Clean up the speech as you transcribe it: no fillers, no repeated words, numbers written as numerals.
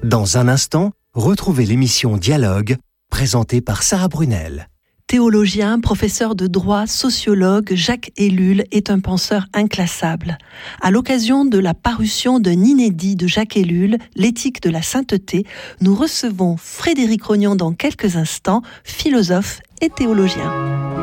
Dans un instant, retrouvez l'émission Dialogue, présentée par Sarah Brunel. Théologien, professeur de droit, sociologue, Jacques Ellul est un penseur inclassable. À l'occasion de la parution d'un inédit de Jacques Ellul, L'éthique de la sainteté, nous recevons Frédéric Rognon dans quelques instants, philosophe et théologien.